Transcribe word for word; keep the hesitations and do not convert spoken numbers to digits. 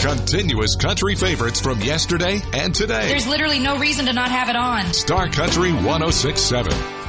Continuous country favorites from yesterday and today. There's literally no reason to not have it on. Star Country one oh six point seven.